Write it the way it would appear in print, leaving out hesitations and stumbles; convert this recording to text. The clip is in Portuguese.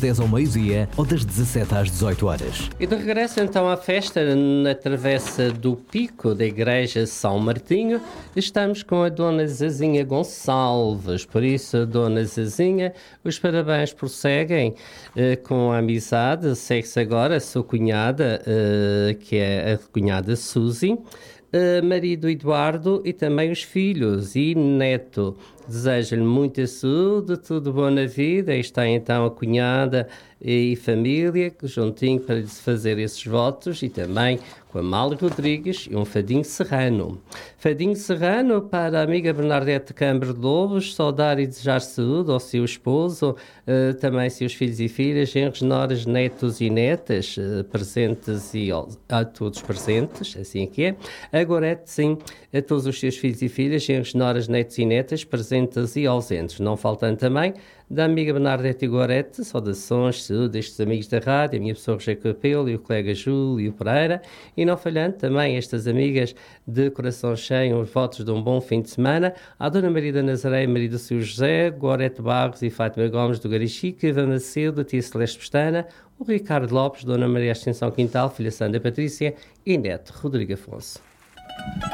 10 ao meio-dia ou das 17 às 18 horas. E de regresso então à festa na Travessa do Pico da Igreja São Martinho, estamos com a Dona Zazinha Gonçalves. Por isso, Dona Zazinha, os parabéns prosseguem com a amizade. Segue-se agora a sua cunhada, que é a cunhada Suzy, marido Eduardo e também os filhos e neto. Desejo-lhe muita saúde, tudo bom na vida. Aí está então a cunhada e família, juntinho para lhe fazer esses votos, e também com a Amália Rodrigues e um fadinho serrano. Fadinho serrano para a amiga Bernadette Câmara de Lobos, saudar e desejar saúde ao seu esposo, também seus filhos e filhas, genros, noras, netos e netas, presentes e a todos presentes, assim é que é. Agora, sim, a todos os seus filhos e filhas, genros, noras, netos e netas, presentes e ausentes. Não faltando também da amiga Bernadette Gorete, saudações, saúde destes amigos da rádio, a minha pessoa Roger Capelo e o colega Júlio Pereira, e não falhando também estas amigas de coração cheio, os votos de um bom fim de semana, à Dona Maria da Nazaré, Maria do Seu José, Gorete Barros e Fátima Gomes do Garichique, Eva Macedo, Tia Celeste Pestana, o Ricardo Lopes, Dona Maria Ascensão Quintal, filha Sandra Patrícia e neto Rodrigo Afonso.